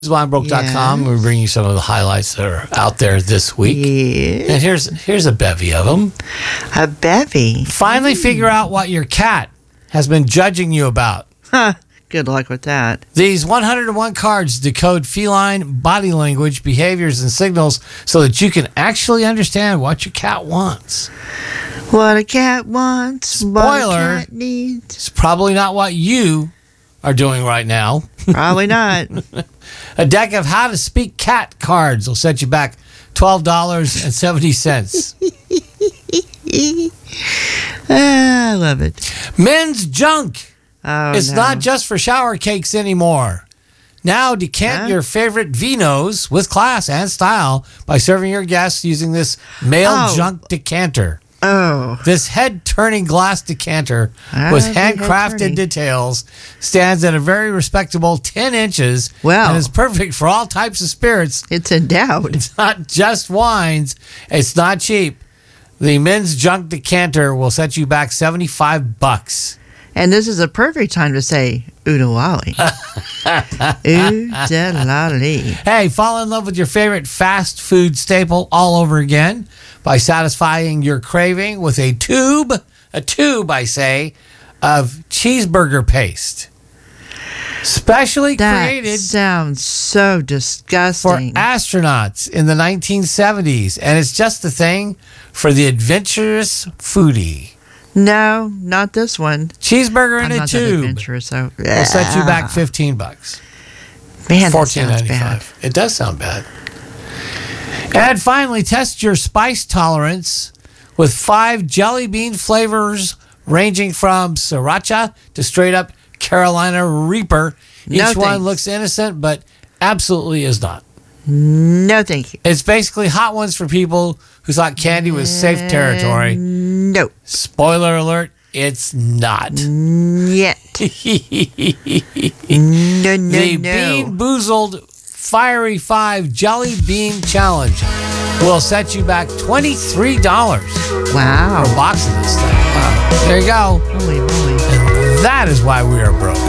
WhyI'mBroke.com. We bring you some of the highlights that are out there this week. Yeah. And here's a bevy of them. A bevy. Finally figure out what your cat has been judging you about. Huh. Good luck with that. These 101 cards decode feline body language, behaviors, and signals so that you can actually understand what your cat wants. What a cat wants. Spoiler. What a cat needs. It's probably not what you are doing right now. Probably not. A deck of How to Speak Cat cards will set you back $12.70. I love it. Men's junk. Oh, It's no. not just for shower cakes anymore. Now decant your favorite vinos with class and style by serving your guests using this male junk decanter. Oh. This head-turning glass decanter with handcrafted details stands at a very respectable 10 inches and is perfect for all types of spirits. It's endowed. It's not just wines. It's not cheap. The men's junk decanter will set you back $75. And this is a perfect time to say oodalali. Oodalali. Hey, fall in love with your favorite fast food staple all over again by satisfying your craving with a tube, I say, of cheeseburger paste. Specially created. That sounds so disgusting. For astronauts in the 1970s. And it's just the thing for the adventurous foodie. No, not this one. Cheeseburger in I'm a not tube. that adventurous, so. Will set you back $15. Man, that sounds bad. It does sound bad. And finally, test your spice tolerance with 5 jelly bean flavors ranging from sriracha to straight up Carolina Reaper. Each one looks innocent, but absolutely is not. No, thank you. It's basically hot ones for people who thought candy was safe territory. No. Spoiler alert, it's not. Yet. No. The Bean Boozled Fiery 5 Jelly Bean Challenge will set you back $23. Wow. For a box of this thing. Wow. There you go. Holy moly. And that is why we are broke.